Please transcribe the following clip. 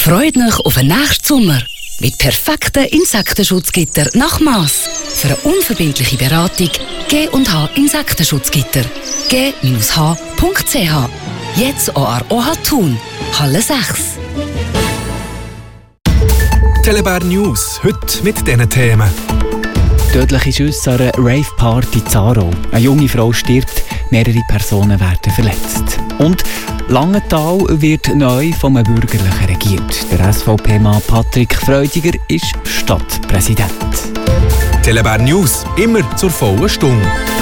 Freut euch auf den nächsten Sommer. Mit perfekten Insektenschutzgitter nach Mass. Für eine unverbindliche Beratung G&H Insektenschutzgitter. g-h.ch. Jetzt auch an OH Thun, Halle 6. Telebär News, heute mit diesen Themen. Tödliche Schüsse an einer Rave-Party in Aarau. Eine junge Frau stirbt, mehrere Personen werden verletzt. Und Langenthal wird neu vom Bürgerlichen regiert. Der SVP-Mann Patrick Freudiger ist Stadtpräsident. Telebär News, immer zur vollen Stunde.